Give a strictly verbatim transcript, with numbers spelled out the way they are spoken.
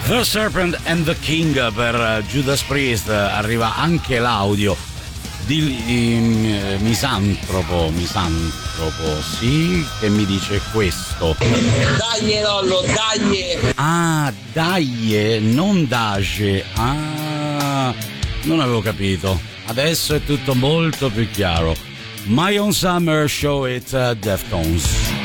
The Serpent and the King per Judas Priest. Arriva anche l'audio di eh, Misantropo, Misantropo, sì, che mi dice questo. Dai Lollo, dai! Ah, dai, non Dace. Ah, non avevo capito. Adesso è tutto molto più chiaro. My Own Summer, Show It, uh, Deftones.